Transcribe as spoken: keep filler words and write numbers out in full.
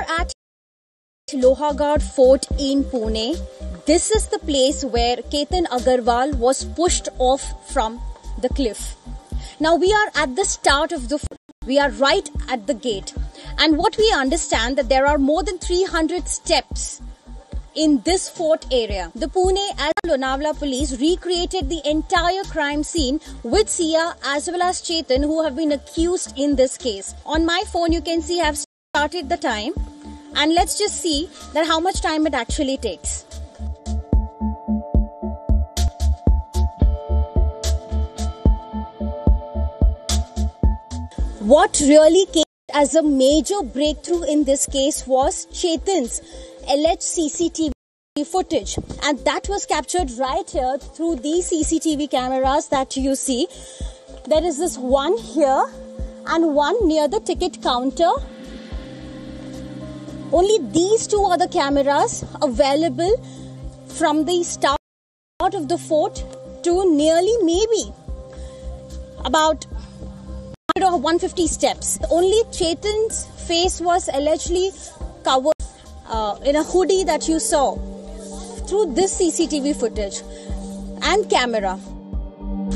are at Lohagarh Fort in Pune. This is the place where Ketan Agarwal was pushed off from the cliff. Now we are at the start of the fort. We are right at the gate. And what we understand that there are more than three hundred steps in this fort area. The Pune and Lonavala police recreated the entire crime scene with Sia as well as Chetan, who have been accused in this case. On my phone you can see I have started the time, and let's just see that how much time it actually takes. What really came as a major breakthrough in this case was Chetan's alleged C C T V footage, and that was captured right here through these C C T V cameras that you see. There is this one here and one near the ticket counter. Only these two are the cameras available from the start of the fort to nearly maybe about one hundred fifty steps. Only Chetan's face was allegedly covered uh, in a hoodie that you saw through this C C T V footage and camera.